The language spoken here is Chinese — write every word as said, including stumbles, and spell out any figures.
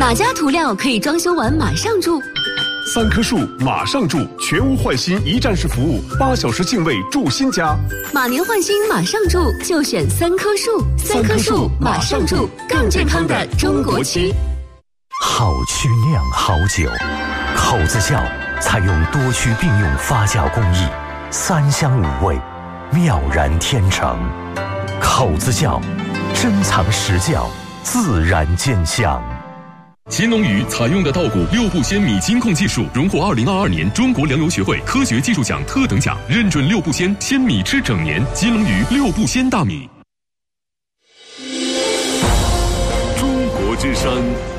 哪家涂料可以装修完马上住？ 三棵树马上住，全屋换新一站式服务，八小时净位住新家。 马年换新马上住，就选三棵树。三棵树马上住，更健康的中国区。 好曲酿好酒，口子窖采用多区并用发酵工艺，三香五味，妙然天成。口子窖，珍藏实窖，自然见香。 乾隆鱼采用的稻谷六步鲜米金控技术，荣获二零二二年中国粮油学会科学技术奖特等奖，认准六步鲜，鲜米吃整年。金龙鱼六步鲜大米。 中国之声